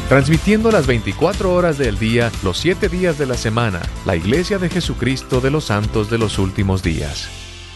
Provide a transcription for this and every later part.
Transmitiendo las 24 horas del día, los 7 días de la semana, la Iglesia de Jesucristo de los Santos de los Últimos Días.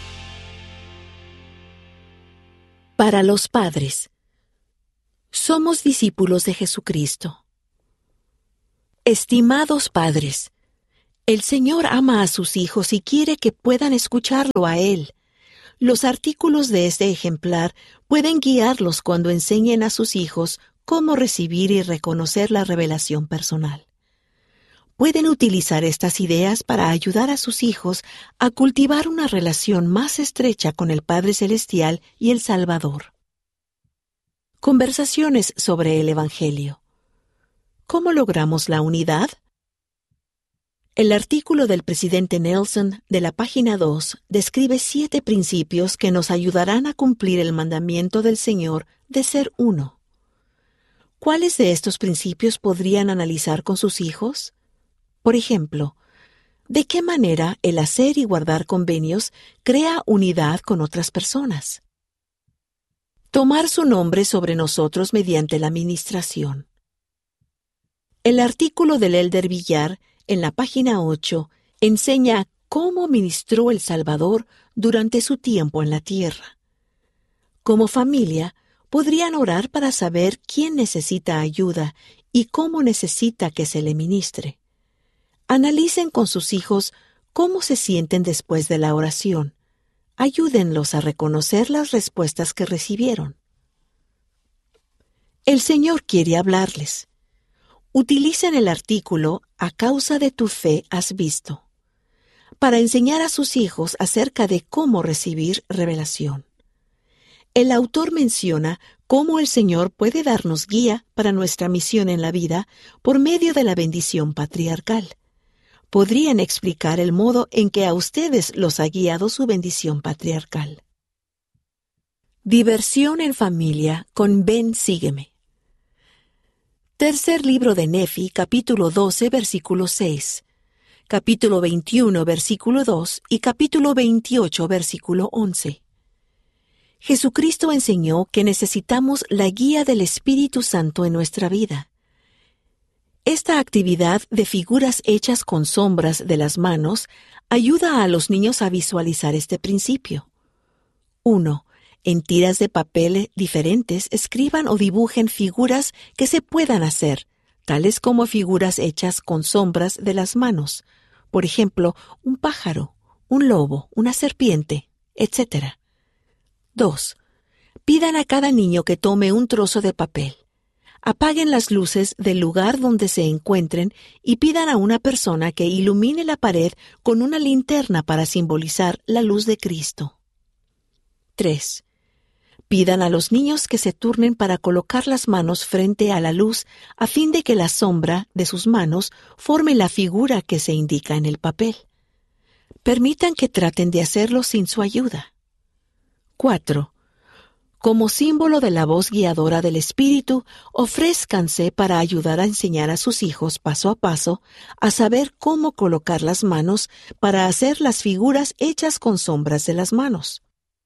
Para los padres, somos discípulos de Jesucristo. Estimados padres, el Señor ama a sus hijos y quiere que puedan escucharlo a Él. Los artículos de este ejemplar pueden guiarlos cuando enseñen a sus hijos cómo recibir y reconocer la revelación personal. Pueden utilizar estas ideas para ayudar a sus hijos a cultivar una relación más estrecha con el Padre Celestial y el Salvador. Conversaciones sobre el Evangelio. ¿Cómo logramos la unidad? El artículo del presidente Nelson de la página 2 describe 7 principios que nos ayudarán a cumplir el mandamiento del Señor de ser uno. ¿Cuáles de estos principios podrían analizar con sus hijos? Por ejemplo, ¿de qué manera el hacer y guardar convenios crea unidad con otras personas? Tomar su nombre sobre nosotros mediante la ministración. El artículo del Elder Villar, en la página 8, enseña cómo ministró el Salvador durante su tiempo en la tierra. Como familia, podrían orar para saber quién necesita ayuda y cómo necesita que se le ministre. Analicen con sus hijos cómo se sienten después de la oración. Ayúdenlos a reconocer las respuestas que recibieron. El Señor quiere hablarles. Utilicen el artículo "A causa de tu fe has visto" para enseñar a sus hijos acerca de cómo recibir revelación. El autor menciona cómo el Señor puede darnos guía para nuestra misión en la vida por medio de la bendición patriarcal. Podrían explicar el modo en que a ustedes los ha guiado su bendición patriarcal. Diversión en familia con Ven, sígueme. Tercer libro de Nefi, capítulo 12, versículo 6. Capítulo 21, versículo 2 y capítulo 28, versículo 11. Jesucristo enseñó que necesitamos la guía del Espíritu Santo en nuestra vida. Esta actividad de figuras hechas con sombras de las manos ayuda a los niños a visualizar este principio. 1. En tiras de papel diferentes escriban o dibujen figuras que se puedan hacer, tales como figuras hechas con sombras de las manos. Por ejemplo, un pájaro, un lobo, una serpiente, etc. 2. Pidan a cada niño que tome un trozo de papel. Apaguen las luces del lugar donde se encuentren y pidan a una persona que ilumine la pared con una linterna para simbolizar la luz de Cristo. 3. Pidan a los niños que se turnen para colocar las manos frente a la luz a fin de que la sombra de sus manos forme la figura que se indica en el papel. Permitan que traten de hacerlo sin su ayuda. 4. Como símbolo de la voz guiadora del Espíritu, ofrézcanse para ayudar a enseñar a sus hijos paso a paso a saber cómo colocar las manos para hacer las figuras hechas con sombras de las manos.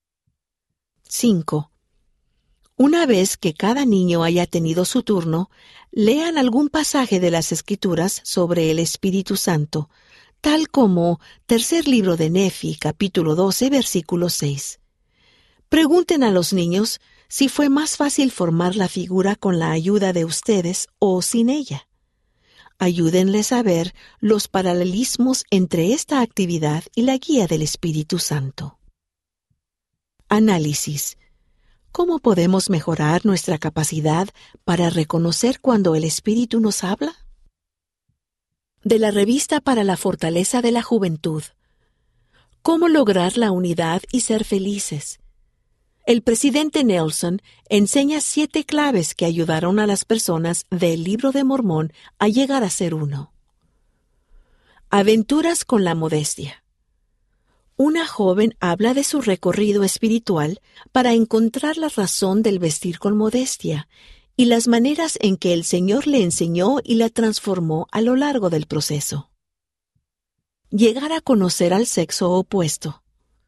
5. Una vez que cada niño haya tenido su turno, lean algún pasaje de las Escrituras sobre el Espíritu Santo, tal como Tercer libro de Nefi, capítulo 12, versículo 6. Pregunten a los niños si fue más fácil formar la figura con la ayuda de ustedes o sin ella. Ayúdenles a ver los paralelismos entre esta actividad y la guía del Espíritu Santo. Análisis. ¿Cómo podemos mejorar nuestra capacidad para reconocer cuando el Espíritu nos habla? De la Revista para la Fortaleza de la Juventud. ¿Cómo lograr la unidad y ser felices? El presidente Nelson enseña 7 claves que ayudaron a las personas del Libro de Mormón a llegar a ser uno. Aventuras con la modestia. Una joven habla de su recorrido espiritual para encontrar la razón del vestir con modestia y las maneras en que el Señor le enseñó y la transformó a lo largo del proceso. Llegar a conocer al sexo opuesto.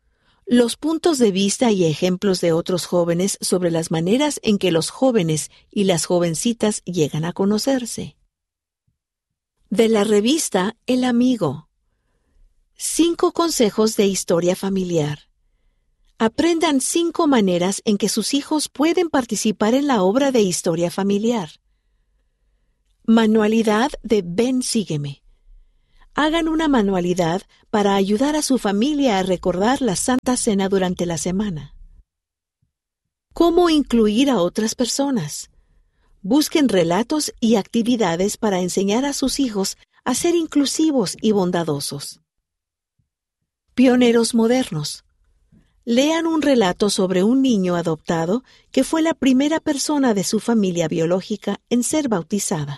Los puntos de vista y ejemplos de otros jóvenes sobre las maneras en que los jóvenes y las jovencitas llegan a conocerse. De la revista El Amigo. 5 consejos de historia familiar. Aprendan 5 maneras en que sus hijos pueden participar en la obra de historia familiar. Manualidad de Ven, sígueme. Hagan una manualidad para ayudar a su familia a recordar la Santa Cena durante la semana. ¿Cómo incluir a otras personas? Busquen relatos y actividades para enseñar a sus hijos a ser inclusivos y bondadosos. Pioneros modernos. Lean un relato sobre un niño adoptado que fue la primera persona de su familia biológica en ser bautizada.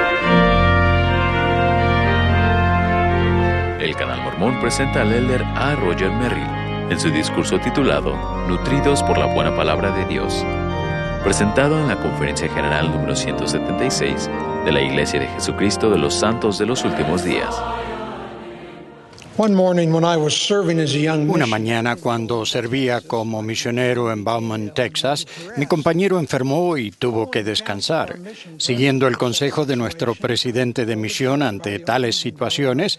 El Canal Mormón presenta al elder A. Roger Merrill en su discurso titulado Nutridos por la buena palabra de Dios, presentado en la Conferencia General número 176 de la Iglesia de Jesucristo de los Santos de los Últimos Días. Una mañana, cuando servía como misionero en Beaumont, Texas, mi compañero enfermó y tuvo que descansar. Siguiendo el consejo de nuestro presidente de misión ante tales situaciones,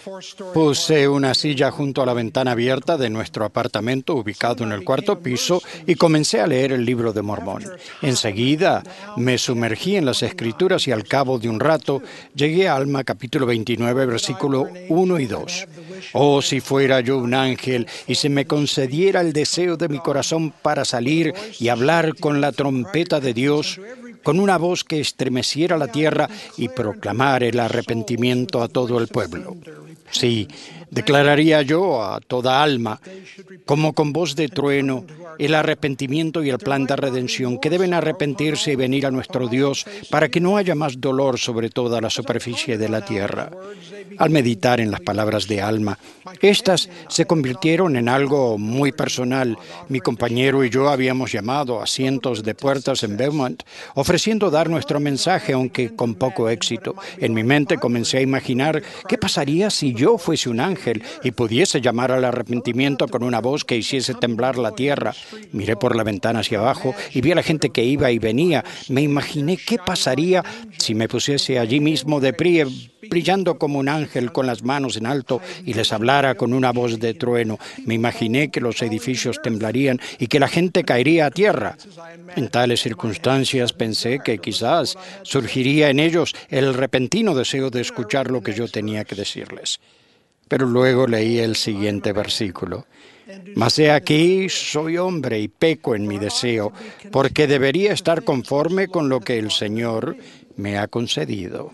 puse una silla junto a la ventana abierta de nuestro apartamento ubicado en el 4º piso y comencé a leer el Libro de Mormón. Enseguida me sumergí en las Escrituras y al cabo de un rato llegué a Alma capítulo 29, versículo 1 y 2. Oh, si fuera yo un ángel y se me concediera el deseo de mi corazón para salir y hablar con la trompeta de Dios, con una voz que estremeciera la tierra y proclamar el arrepentimiento a todo el pueblo. Sí, declararía yo a toda alma, como con voz de trueno, el arrepentimiento y el plan de redención, que deben arrepentirse y venir a nuestro Dios para que no haya más dolor sobre toda la superficie de la tierra. Al meditar en las palabras de Alma, estas se convirtieron en algo muy personal. Mi compañero y yo habíamos llamado a cientos de puertas en Beaumont, ofreciendo dar nuestro mensaje, aunque con poco éxito. En mi mente comencé a imaginar qué pasaría si yo fuese un ángel y pudiese llamar al arrepentimiento con una voz que hiciese temblar la tierra. Miré por la ventana hacia abajo y vi a la gente que iba y venía. Me imaginé qué pasaría si me pusiese allí mismo de pie, brillando como un ángel con las manos en alto y les hablara con una voz de trueno. Me imaginé que los edificios temblarían y que la gente caería a tierra. En tales circunstancias pensé que quizás surgiría en ellos el repentino deseo de escuchar lo que yo tenía que decirles. Pero luego leí el siguiente versículo. Mas he aquí, soy hombre y peco en mi deseo, porque debería estar conforme con lo que el Señor me ha concedido.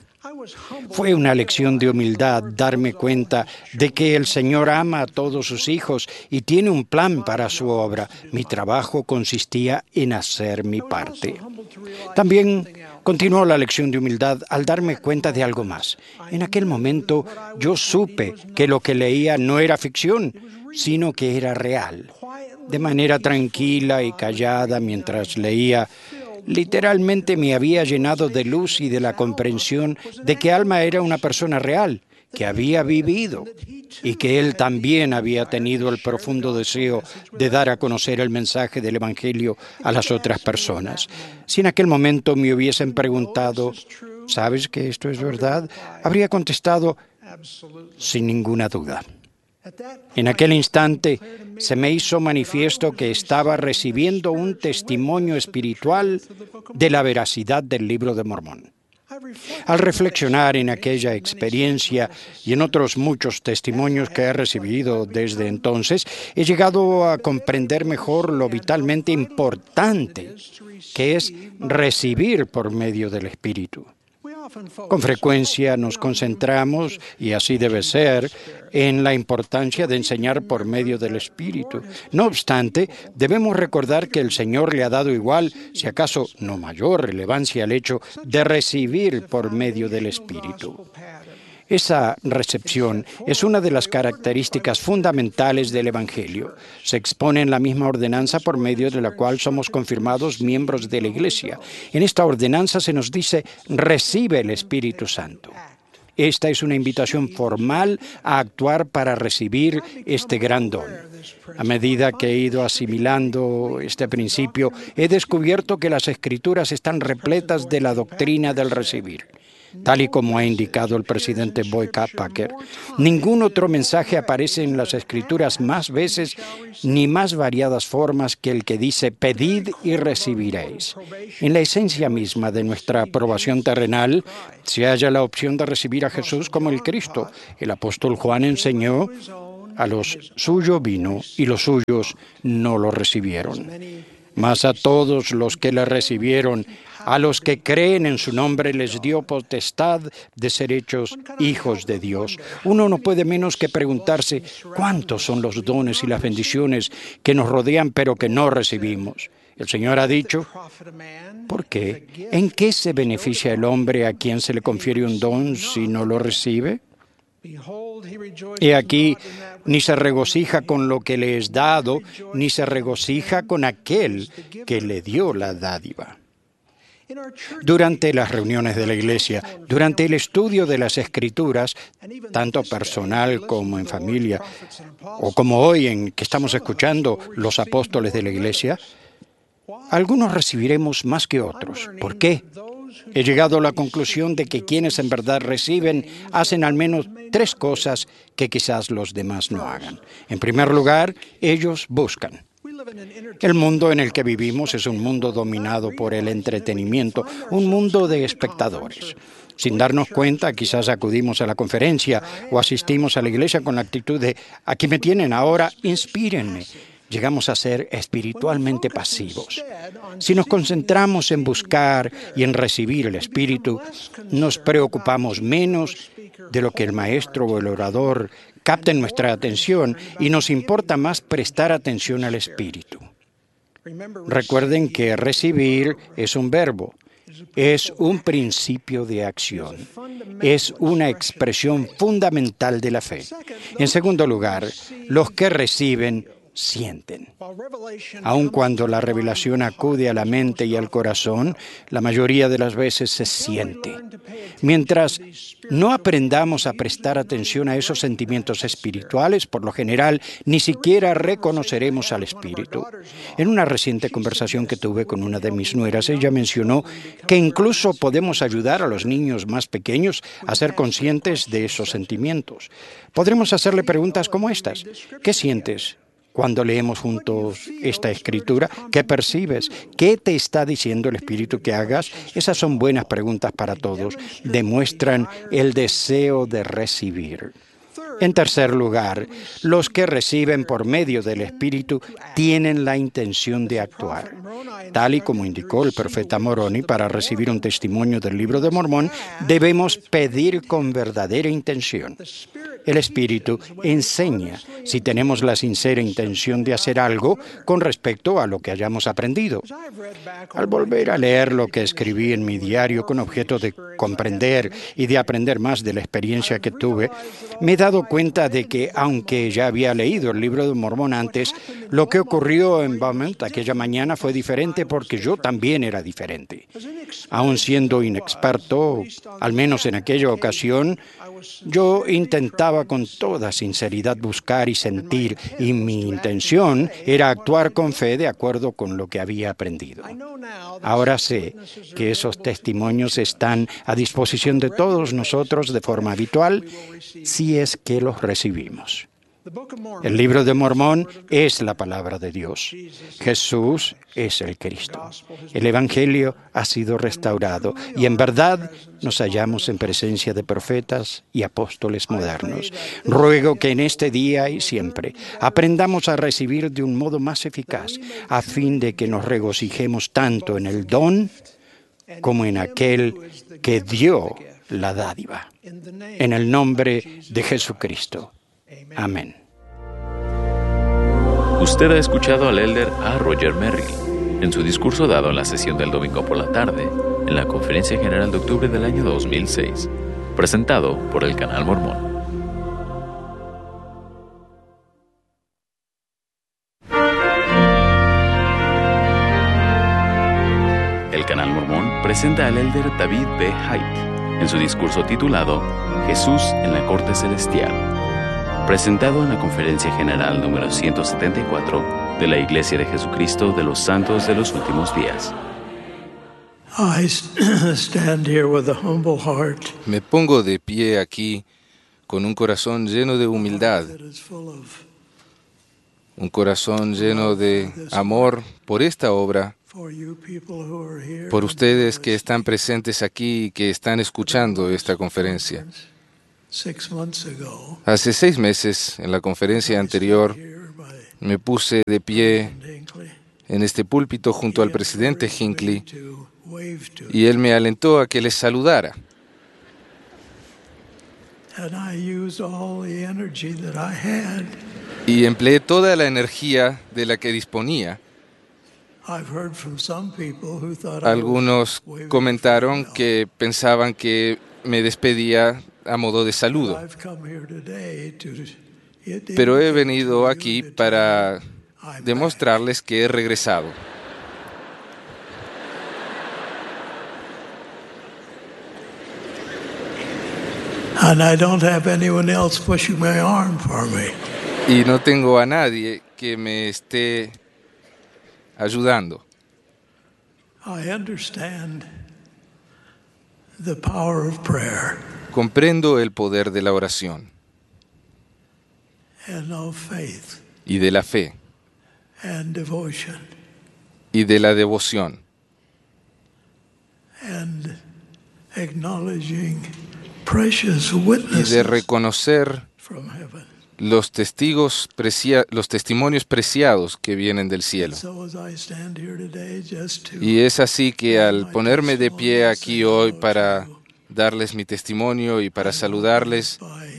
Fue una lección de humildad darme cuenta de que el Señor ama a todos sus hijos y tiene un plan para su obra. Mi trabajo consistía en hacer mi parte. También continuó la lección de humildad al darme cuenta de algo más. En aquel momento yo supe que lo que leía no era ficción, sino que era real. De manera tranquila y callada mientras leía, literalmente me había llenado de luz y de la comprensión de que Alma era una persona real, que había vivido y que él también había tenido el profundo deseo de dar a conocer el mensaje del Evangelio a las otras personas. Si en aquel momento me hubiesen preguntado, ¿sabes que esto es verdad?, habría contestado, sin ninguna duda. En aquel instante se me hizo manifiesto que estaba recibiendo un testimonio espiritual de la veracidad del Libro de Mormón. Al reflexionar en aquella experiencia y en otros muchos testimonios que he recibido desde entonces, he llegado a comprender mejor lo vitalmente importante que es recibir por medio del Espíritu. Con frecuencia nos concentramos, y así debe ser, en la importancia de enseñar por medio del Espíritu. No obstante, debemos recordar que el Señor le ha dado igual, si acaso no mayor relevancia al hecho de recibir por medio del Espíritu. Esa recepción es una de las características fundamentales del Evangelio. Se expone en la misma ordenanza por medio de la cual somos confirmados miembros de la Iglesia. En esta ordenanza se nos dice, recibe el Espíritu Santo. Esta es una invitación formal a actuar para recibir este gran don. A medida que he ido asimilando este principio, he descubierto que las Escrituras están repletas de la doctrina del recibir. Tal y como ha indicado el presidente Boyka Packer, ningún otro mensaje aparece en las Escrituras más veces ni más variadas formas que el que dice: pedid y recibiréis. En la esencia misma de nuestra aprobación terrenal se halla la opción de recibir a Jesús como el Cristo. El apóstol Juan enseñó: a los suyos vino y los suyos no lo recibieron. Mas a todos los que le recibieron, a los que creen en su nombre, les dio potestad de ser hechos hijos de Dios. Uno no puede menos que preguntarse cuántos son los dones y las bendiciones que nos rodean pero que no recibimos. El Señor ha dicho: ¿por qué? ¿En qué se beneficia el hombre a quien se le confiere un don si no lo recibe? He aquí, ni se regocija con lo que le es dado, ni se regocija con aquel que le dio la dádiva. Durante las reuniones de la Iglesia, durante el estudio de las Escrituras, tanto personal como en familia, o como hoy en que estamos escuchando los apóstoles de la Iglesia, algunos recibiremos más que otros. ¿Por qué? He llegado a la conclusión de que quienes en verdad reciben hacen al menos 3 cosas que quizás los demás no hagan. En primer lugar, ellos buscan. El mundo en el que vivimos es un mundo dominado por el entretenimiento, un mundo de espectadores. Sin darnos cuenta, quizás acudimos a la conferencia o asistimos a la iglesia con la actitud de: aquí me tienen, ahora inspírenme. Llegamos a ser espiritualmente pasivos. Si nos concentramos en buscar y en recibir el Espíritu, nos preocupamos menos de lo que el maestro o el orador capten nuestra atención y nos importa más prestar atención al Espíritu. Recuerden que recibir es un verbo, es un principio de acción, es una expresión fundamental de la fe. En segundo lugar, los que reciben sienten. Aun cuando la revelación acude a la mente y al corazón, la mayoría de las veces se siente. Mientras no aprendamos a prestar atención a esos sentimientos espirituales, por lo general, ni siquiera reconoceremos al Espíritu. En una reciente conversación que tuve con una de mis nueras, ella mencionó que incluso podemos ayudar a los niños más pequeños a ser conscientes de esos sentimientos. Podremos hacerle preguntas como estas: ¿qué sientes cuando leemos juntos esta escritura? ¿Qué percibes? ¿Qué te está diciendo el Espíritu que hagas? Esas son buenas preguntas para todos. Demuestran el deseo de recibir. En tercer lugar, los que reciben por medio del Espíritu tienen la intención de actuar. Tal y como indicó el profeta Moroni, para recibir un testimonio del Libro de Mormón, debemos pedir con verdadera intención. El Espíritu enseña si tenemos la sincera intención de hacer algo con respecto a lo que hayamos aprendido. Al volver a leer lo que escribí en mi diario con objeto de comprender y de aprender más de la experiencia que tuve, me he dado cuenta de que, aunque ya había leído el Libro de Mormón antes, lo que ocurrió en Beaumont aquella mañana fue diferente porque yo también era diferente. Aun siendo inexperto, al menos en aquella ocasión, yo intentaba con toda sinceridad buscar y sentir, y mi intención era actuar con fe de acuerdo con lo que había aprendido. Ahora sé que esos testimonios están a disposición de todos nosotros de forma habitual, si es que los recibimos. El Libro de Mormón es la palabra de Dios. Jesús es el Cristo. El Evangelio ha sido restaurado y en verdad nos hallamos en presencia de profetas y apóstoles modernos. Ruego que en este día y siempre aprendamos a recibir de un modo más eficaz, a fin de que nos regocijemos tanto en el don como en aquel que dio la dádiva. En el nombre de Jesucristo. Amén. Usted ha escuchado al elder A. Roger Merrill en su discurso dado en la sesión del domingo por la tarde en la Conferencia General de Octubre del año 2006, presentado por el Canal Mormón. El Canal Mormón presenta al elder David B. Haidt en su discurso titulado Jesús en la Corte Celestial, presentado en la Conferencia General número 174 de la Iglesia de Jesucristo de los Santos de los Últimos Días. Me pongo de pie aquí con un corazón lleno de humildad, un corazón lleno de amor por esta obra, por ustedes que están presentes aquí y que están escuchando esta conferencia. Hace 6 meses, en la conferencia anterior, me puse de pie en este púlpito junto al presidente Hinckley y él me alentó a que les saludara. Y empleé toda la energía de la que disponía. Algunos comentaron que pensaban que me despedía a modo de saludo. Pero he venido aquí para demostrarles que he regresado. Y no tengo a nadie que me esté ayudando. Comprendo el poder de la oración y de la fe y de la devoción y de reconocer los testimonios preciados que vienen del cielo. Y es así que al ponerme de pie aquí hoy para darles mi testimonio y para saludarles,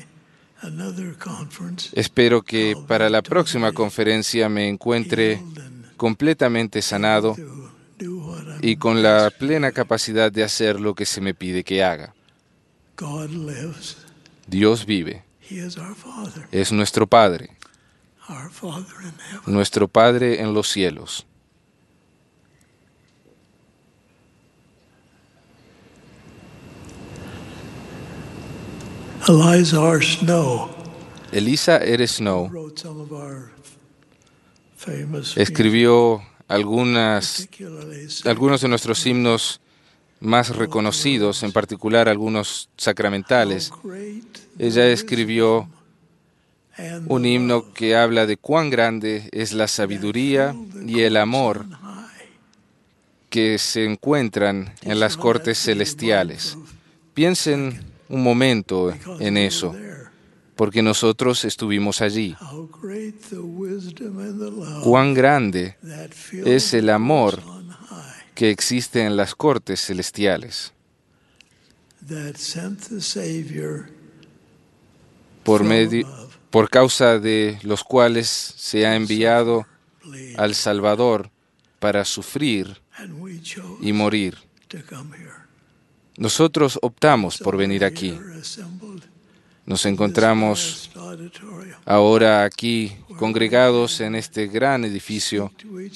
espero que para la próxima conferencia me encuentre completamente sanado y con la plena capacidad de hacer lo que se me pide que haga. Dios vive. Es nuestro Padre, nuestro Padre en los cielos. Eliza R. Snow escribió algunos de nuestros himnos más reconocidos, en particular algunos sacramentales. Ella escribió un himno que habla de cuán grande es la sabiduría y el amor que se encuentran en las cortes celestiales. Piensen un momento en eso, porque nosotros estuvimos allí. Cuán grande es el amor que existe en las cortes celestiales, por causa de los cuales se ha enviado al Salvador para sufrir y morir. Nosotros optamos por venir aquí. Nos encontramos ahora aquí congregados en este gran edificio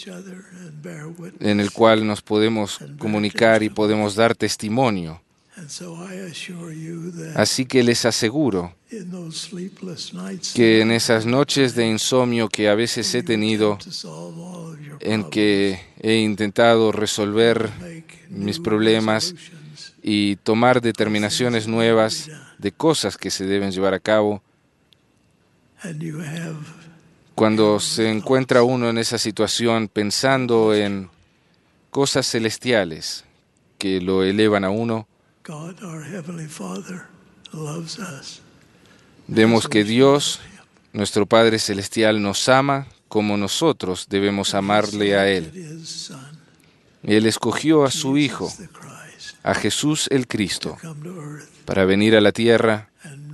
en el cual nos podemos comunicar y podemos dar testimonio. Así que les aseguro que en esas noches de insomnio que a veces he tenido, en que he intentado resolver mis problemas y tomar determinaciones nuevas de cosas que se deben llevar a cabo, cuando se encuentra uno en esa situación pensando en cosas celestiales que lo elevan a uno, vemos que Dios, nuestro Padre Celestial, nos ama como nosotros debemos amarle a Él. Él escogió a su Hijo, a Jesús el Cristo, para venir a la tierra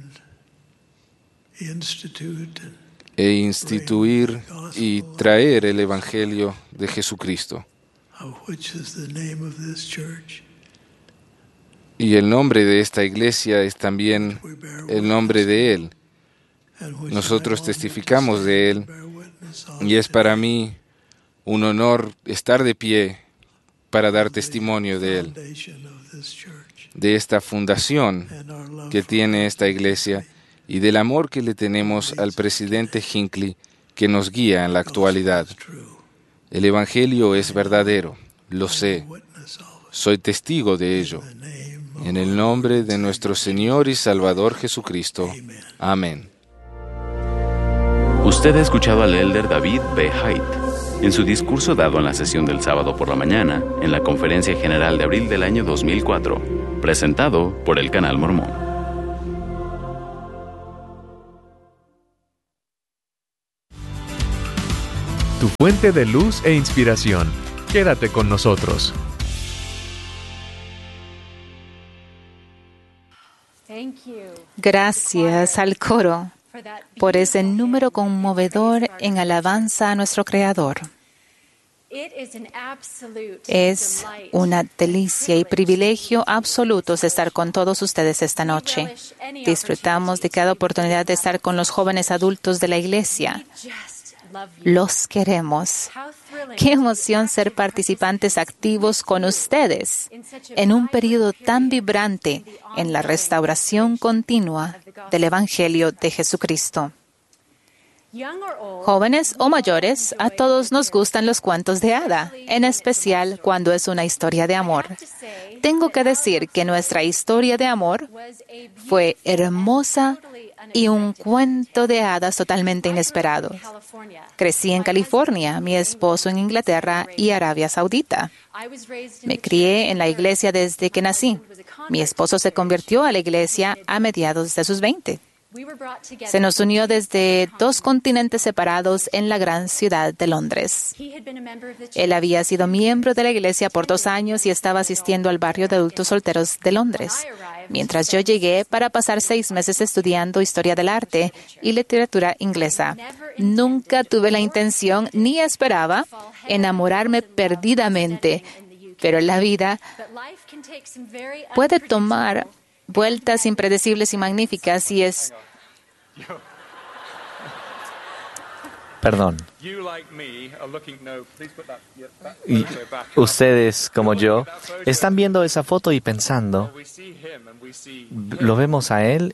e instituir y traer el Evangelio de Jesucristo. Y el nombre de esta iglesia es también el nombre de Él. Nosotros testificamos de Él y es para mí un honor estar de pie para dar testimonio de Él, de esta fundación que tiene esta iglesia y del amor que le tenemos al presidente Hinckley que nos guía en la actualidad. El Evangelio es verdadero, lo sé, soy testigo de ello. En el nombre de nuestro Señor y Salvador Jesucristo. Amén. Usted ha escuchado al elder David B. Haidt en su discurso dado en la sesión del sábado por la mañana en la Conferencia General de abril del año 2004, presentado por el Canal Mormón. Tu fuente de luz e inspiración. Quédate con nosotros. Gracias al coro por ese número conmovedor en alabanza a nuestro Creador. Es una delicia y privilegio absolutos estar con todos ustedes esta noche. Disfrutamos de cada oportunidad de estar con los jóvenes adultos de la iglesia. Los queremos. Qué emoción ser participantes activos con ustedes en un periodo tan vibrante en la restauración continua del Evangelio de Jesucristo. Jóvenes o mayores, a todos nos gustan los cuentos de hada, en especial cuando es una historia de amor. Tengo que decir que nuestra historia de amor fue hermosa y un cuento de hadas totalmente inesperado. Crecí en California, mi esposo en Inglaterra y Arabia Saudita. Me crié en la iglesia desde que nací. Mi esposo se convirtió a la iglesia a mediados de sus 20. Se nos unió desde 2 continentes separados en la gran ciudad de Londres. Él había sido miembro de la iglesia por 2 años y estaba asistiendo al barrio de adultos solteros de Londres, mientras yo llegué para pasar 6 meses estudiando historia del arte y literatura inglesa. Nunca tuve la intención ni esperaba enamorarme perdidamente, pero la vida puede tomar vueltas impredecibles y magníficas y es... Perdón. Y ustedes, como yo, están viendo esa foto y pensando, lo vemos a él,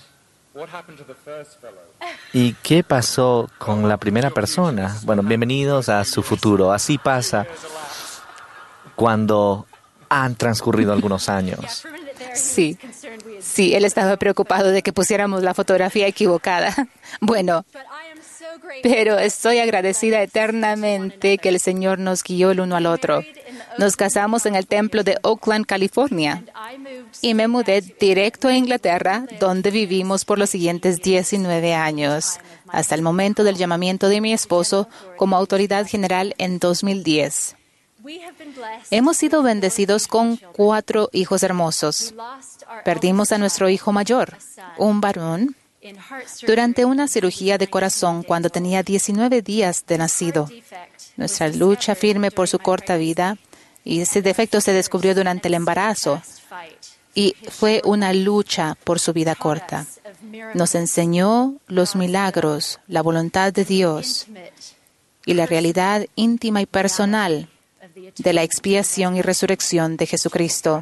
¿y qué pasó con la primera persona? Bueno, bienvenidos a su futuro. Así pasa cuando han transcurrido algunos años. Sí, él estaba preocupado de que pusiéramos la fotografía equivocada. Bueno, pero estoy agradecida eternamente que el Señor nos guió el uno al otro. Nos casamos en el templo de Oakland, California, y me mudé directo a Inglaterra, donde vivimos por los siguientes 19 años, hasta el momento del llamamiento de mi esposo como autoridad general en 2010. Hemos sido bendecidos con 4 hijos hermosos. Perdimos a nuestro hijo mayor, un varón, durante una cirugía de corazón cuando tenía 19 días de nacido. Nuestra lucha firme por su corta vida, y ese defecto se descubrió durante el embarazo, y fue una lucha por su vida corta. Nos enseñó los milagros, la voluntad de Dios y la realidad íntima y personal de la expiación y resurrección de Jesucristo.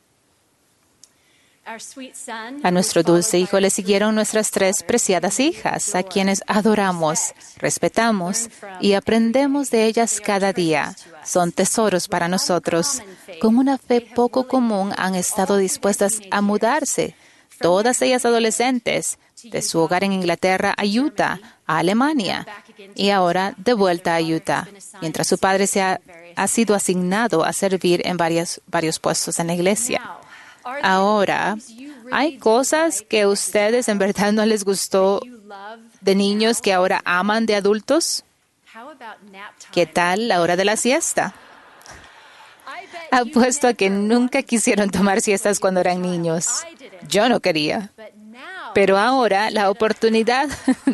A nuestro dulce hijo le siguieron nuestras 3 preciadas hijas, a quienes adoramos, respetamos y aprendemos de ellas cada día. Son tesoros para nosotros. Con una fe poco común han estado dispuestas a mudarse, todas ellas adolescentes, de su hogar en Inglaterra a Utah, a Alemania, y ahora de vuelta a Utah, mientras su padre ha sido asignado a servir en varios puestos en la iglesia. Ahora, ¿hay cosas que a ustedes en verdad no les gustó de niños que ahora aman de adultos? ¿Qué tal la hora de la siesta? Apuesto a que nunca quisieron tomar siestas cuando eran niños. Yo no quería. Pero ahora la oportunidad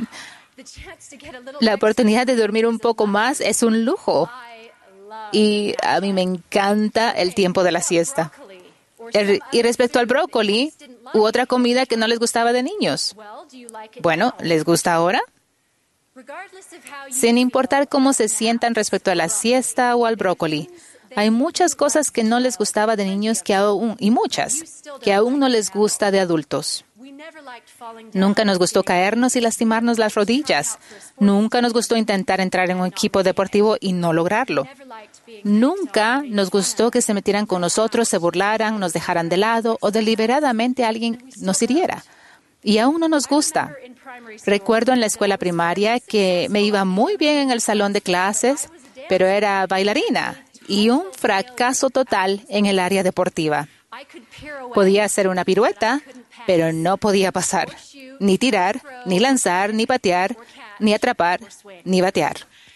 de dormir un poco más es un lujo. Y a mí me encanta el tiempo de la siesta. Y respecto al brócoli, u otra comida que no les gustaba de niños. Bueno, ¿les gusta ahora? Sin importar cómo se sientan respecto a la siesta o al brócoli, Hay muchas cosas que no les gustaba de niños y muchas que aún no les gusta de adultos. Nunca nos gustó caernos y lastimarnos las rodillas. Nunca nos gustó intentar entrar en un equipo deportivo y no lograrlo. Nunca nos gustó que se metieran con nosotros, se burlaran, nos dejaran de lado o deliberadamente alguien nos hiriera. Y aún no nos gusta. Recuerdo en la escuela primaria que me iba muy bien en el salón de clases, pero era bailarina y un fracaso total en el área deportiva. Podía hacer una pirueta, pero no podía pasar, ni tirar, ni lanzar, ni patear, ni atrapar, ni batear.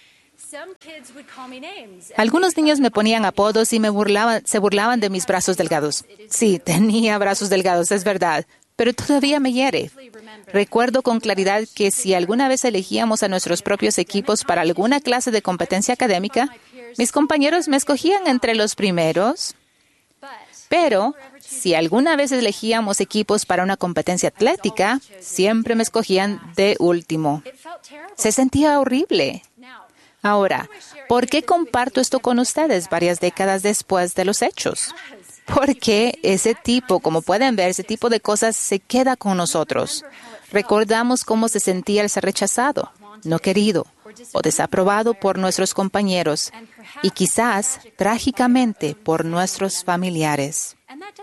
Algunos niños me ponían apodos y se burlaban de mis brazos delgados. Sí, tenía brazos delgados, es verdad, pero todavía me hiere. Recuerdo con claridad que si alguna vez elegíamos a nuestros propios equipos para alguna clase de competencia académica, mis compañeros me escogían entre los primeros. Pero si alguna vez elegíamos equipos para una competencia atlética, siempre me escogían de último. Se sentía horrible. Ahora, ¿por qué comparto esto con ustedes varias décadas después de los hechos? Porque como pueden ver, ese tipo de cosas se queda con nosotros. Recordamos cómo se sentía el ser rechazado, no querido o desaprobado por nuestros compañeros y quizás, trágicamente, por nuestros familiares.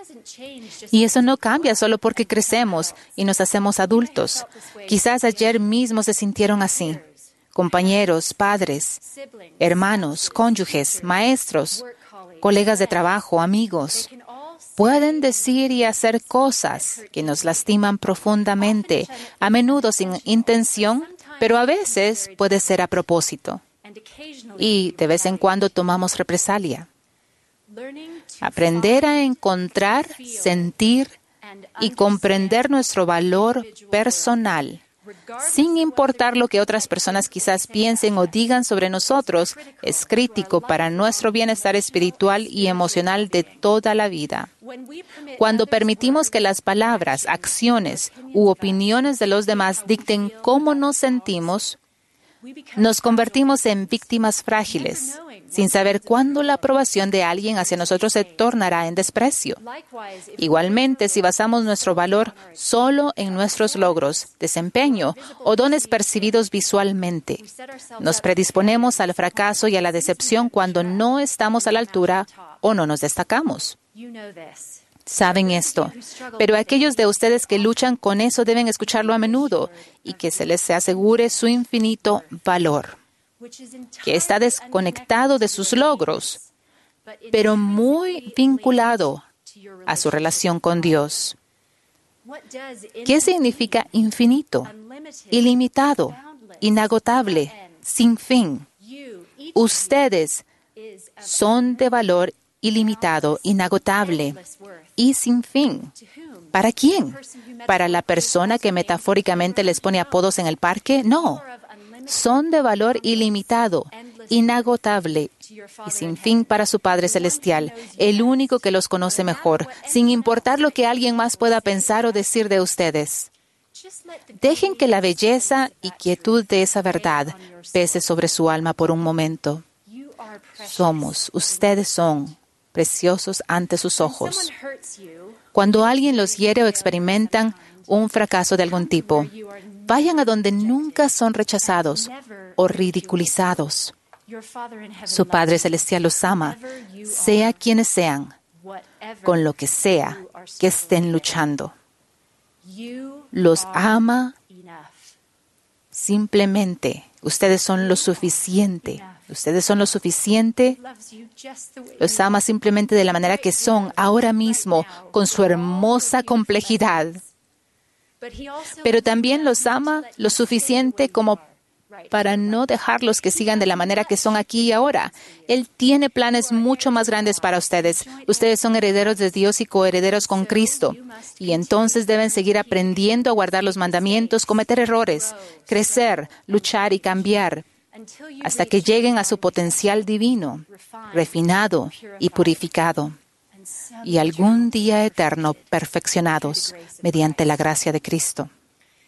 Y eso no cambia solo porque crecemos y nos hacemos adultos. Quizás ayer mismo se sintieron así. Compañeros, padres, hermanos, cónyuges, maestros, colegas de trabajo, amigos. Pueden decir y hacer cosas que nos lastiman profundamente, a menudo sin intención, pero a veces puede ser a propósito. Y de vez en cuando tomamos represalia. Aprender a encontrar, sentir y comprender nuestro valor personal, sin importar lo que otras personas quizás piensen o digan sobre nosotros, es crítico para nuestro bienestar espiritual y emocional de toda la vida. Cuando permitimos que las palabras, acciones u opiniones de los demás dicten cómo nos sentimos, nos convertimos en víctimas frágiles, sin saber cuándo la aprobación de alguien hacia nosotros se tornará en desprecio. Igualmente, si basamos nuestro valor solo en nuestros logros, desempeño o dones percibidos visualmente, nos predisponemos al fracaso y a la decepción cuando no estamos a la altura o no nos destacamos. Saben esto, pero aquellos de ustedes que luchan con eso deben escucharlo a menudo y que se les asegure su infinito valor, que está desconectado de sus logros, pero muy vinculado a su relación con Dios. ¿Qué significa infinito, ilimitado, inagotable, sin fin? Ustedes son de valor ilimitado, inagotable y sin fin. ¿Para quién? ¿Para la persona que metafóricamente les pone apodos en el parque? No. Son de valor ilimitado, inagotable y sin fin para su Padre Celestial, el único que los conoce mejor, sin importar lo que alguien más pueda pensar o decir de ustedes. Dejen que la belleza y quietud de esa verdad pese sobre su alma por un momento. Ustedes son preciosos ante sus ojos. Cuando alguien los hiere o experimentan un fracaso de algún tipo, vayan a donde nunca son rechazados o ridiculizados. Su Padre Celestial los ama, sea quienes sean, con lo que sea que estén luchando. Los ama simplemente. Ustedes son lo suficiente. Ustedes son lo suficiente. Los ama simplemente de la manera que son ahora mismo, con su hermosa complejidad. Pero también los ama lo suficiente como para no dejarlos que sigan de la manera que son aquí y ahora. Él tiene planes mucho más grandes para ustedes. Ustedes son herederos de Dios y coherederos con Cristo. Y entonces deben seguir aprendiendo a guardar los mandamientos, cometer errores, crecer, luchar y cambiar, hasta que lleguen a su potencial divino, refinado y purificado, y algún día eterno perfeccionados mediante la gracia de Cristo.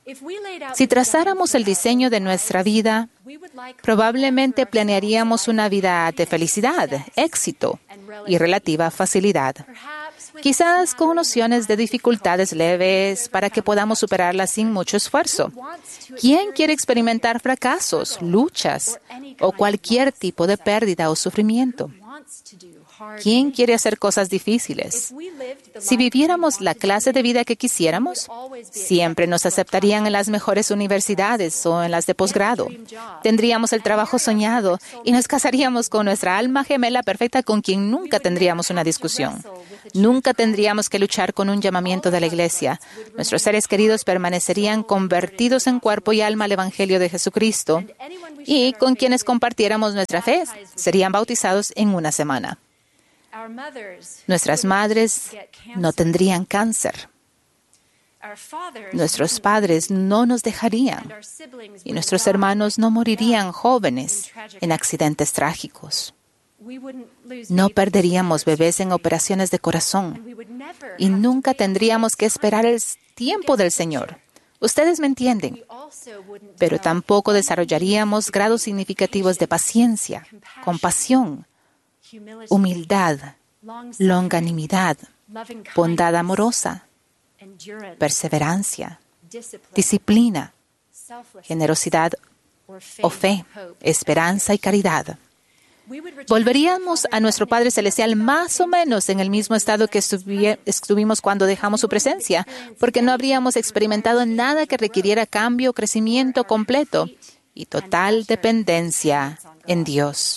Si trazáramos el diseño de nuestra vida, probablemente planearíamos una vida de felicidad, éxito y relativa facilidad. Quizás con nociones de dificultades leves para que podamos superarlas sin mucho esfuerzo. ¿Quién quiere experimentar fracasos, luchas o cualquier tipo de pérdida o sufrimiento? ¿Quién quiere hacer cosas difíciles? Si viviéramos la clase de vida que quisiéramos, siempre nos aceptarían en las mejores universidades o en las de posgrado. Tendríamos el trabajo soñado y nos casaríamos con nuestra alma gemela perfecta con quien nunca tendríamos una discusión. Nunca tendríamos que luchar con un llamamiento de la Iglesia. Nuestros seres queridos permanecerían convertidos en cuerpo y alma al Evangelio de Jesucristo y con quienes compartiéramos nuestra fe serían bautizados en una semana. Nuestras madres no tendrían cáncer. Nuestros padres no nos dejarían y nuestros hermanos no morirían jóvenes en accidentes trágicos. No perderíamos bebés en operaciones de corazón y nunca tendríamos que esperar el tiempo del Señor. Ustedes me entienden, pero tampoco desarrollaríamos grados significativos de paciencia, compasión, humildad, longanimidad, bondad amorosa, perseverancia, disciplina, generosidad o fe, esperanza y caridad. Volveríamos a nuestro Padre Celestial más o menos en el mismo estado que estuvimos cuando dejamos su presencia, porque no habríamos experimentado nada que requiriera cambio o crecimiento completo y total dependencia en Dios.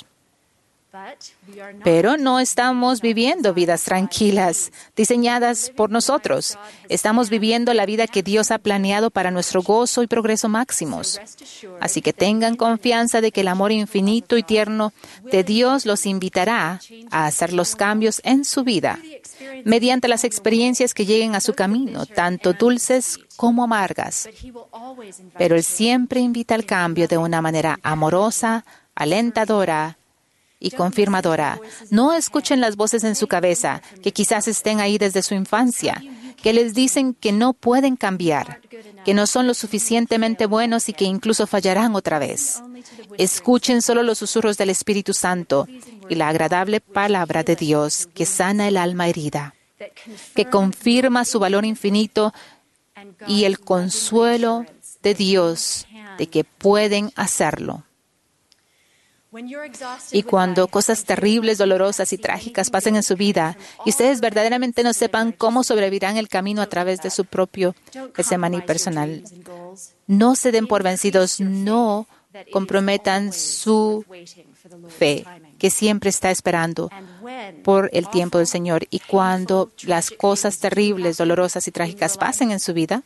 Pero no estamos viviendo vidas tranquilas, diseñadas por nosotros. Estamos viviendo la vida que Dios ha planeado para nuestro gozo y progreso máximos. Así que tengan confianza de que el amor infinito y tierno de Dios los invitará a hacer los cambios en su vida, mediante las experiencias que lleguen a su camino, tanto dulces como amargas. Pero Él siempre invita al cambio de una manera amorosa, alentadora y confirmadora. No escuchen las voces en su cabeza, que quizás estén ahí desde su infancia, que les dicen que no pueden cambiar, que no son lo suficientemente buenos y que incluso fallarán otra vez. Escuchen solo los susurros del Espíritu Santo y la agradable palabra de Dios que sana el alma herida, que confirma su valor infinito y el consuelo de Dios de que pueden hacerlo. Y cuando cosas terribles, dolorosas y trágicas pasen en su vida y ustedes verdaderamente no sepan cómo sobrevivirán el camino a través de su propio Getsemaní personal, no se den por vencidos, no comprometan su fe, que siempre está esperando por el tiempo del Señor. Y cuando las cosas terribles, dolorosas y trágicas pasen en su vida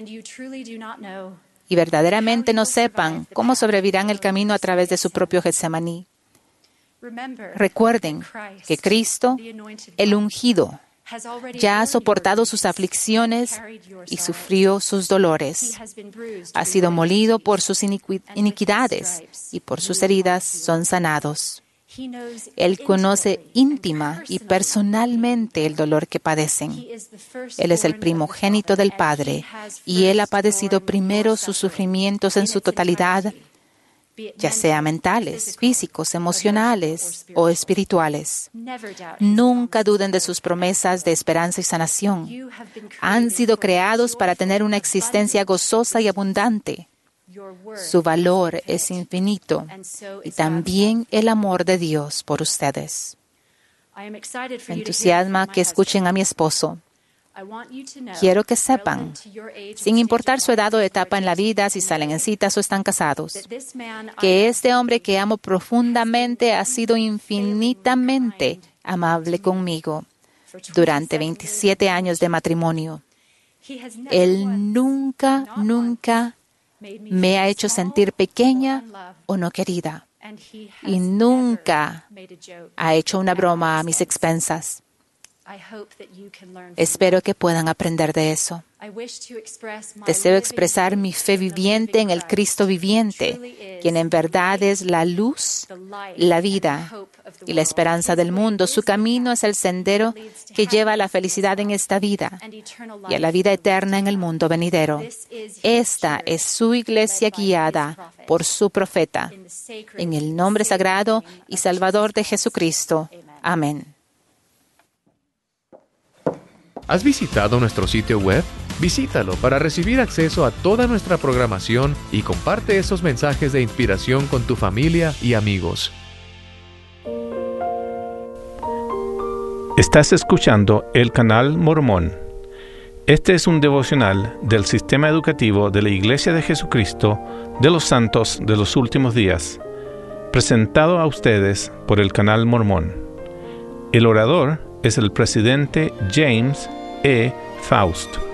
y verdaderamente no sepan cómo sobrevivirán el camino a través de su propio Getsemaní, recuerden que Cristo, el ungido, ya ha soportado sus aflicciones y sufrió sus dolores. Ha sido molido por sus iniquidades y por sus heridas son sanados. Él conoce íntima y personalmente el dolor que padecen. Él es el primogénito del Padre y Él ha padecido primero sus sufrimientos en su totalidad, ya sea mentales, físicos, emocionales o espirituales. Nunca duden de sus promesas de esperanza y sanación. Han sido creados para tener una existencia gozosa y abundante. Su valor es infinito y también el amor de Dios por ustedes. Me entusiasma que escuchen a mi esposo. Quiero que sepan, sin importar su edad o etapa en la vida, si salen en citas o están casados, que este hombre que amo profundamente ha sido infinitamente amable conmigo durante 27 años de matrimonio. Él nunca me ha hecho sentir pequeña o no querida, y nunca ha hecho una broma a mis expensas. Espero que puedan aprender de eso. Deseo expresar mi fe viviente en el Cristo viviente, quien en verdad es la luz, la vida y la esperanza del mundo. Su camino es el sendero que lleva a la felicidad en esta vida y a la vida eterna en el mundo venidero. Esta es su iglesia guiada por su profeta. En el nombre sagrado y salvador de Jesucristo. Amén. ¿Has visitado nuestro sitio web? Visítalo para recibir acceso a toda nuestra programación y comparte esos mensajes de inspiración con tu familia y amigos. Estás escuchando el canal Mormón. Este es un devocional del Sistema Educativo de la Iglesia de Jesucristo de los Santos de los Últimos Días, presentado a ustedes por el canal Mormón. El orador es el presidente James E. Faust.